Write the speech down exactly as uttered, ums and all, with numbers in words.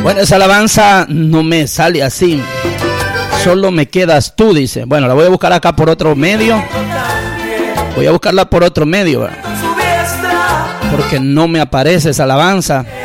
Bueno, esa alabanza no me sale así. Solo me quedas tú, dice. Bueno, la voy a buscar acá por otro medio. Voy a buscarla por otro medio, ¿verdad? Porque no me aparece esa alabanza.